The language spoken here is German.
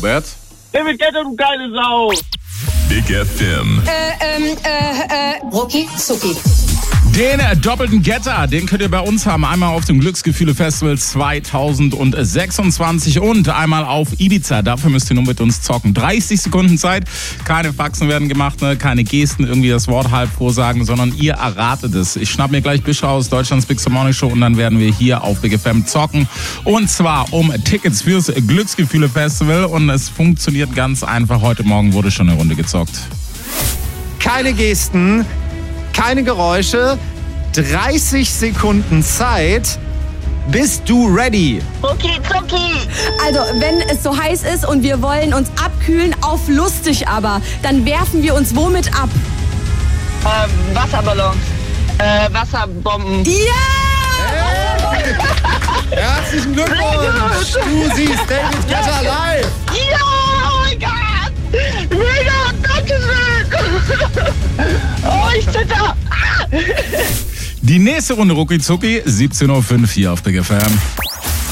Robert? David Guetta, du geile Sau. Big FM. Rucki Zucki. Den doppelten Getter, den könnt ihr bei uns haben. Einmal auf dem Glücksgefühle-Festival 2026 und einmal auf Ibiza. Dafür müsst ihr nur mit uns zocken. 30 Sekunden Zeit, keine Faxen werden gemacht, ne? Keine Gesten, irgendwie das Wort halb vorsagen, sondern ihr erratet es. Ich schnapp mir gleich Bischof aus Deutschlands Big Morning Show und dann werden wir hier auf Big FM zocken. Und zwar um Tickets fürs Glücksgefühle-Festival und es funktioniert ganz einfach. Heute Morgen wurde schon eine Runde gezockt. Keine Gesten, keine Geräusche, 30 Sekunden Zeit. Bist du ready? Rucki Zucki. Also, wenn es so heiß ist und wir wollen uns abkühlen, auf lustig aber, dann werfen wir uns womit ab? Wasserballons. Wasserbomben. Ja! Hey! Herzlichen Glückwunsch! Du siehst David Guetta live! Ja, oh mein Gott. Mega, Dankeschön. Oh, ich zitter. Die nächste Runde Rucki Zucki, 17:05 Uhr hier auf Big FM.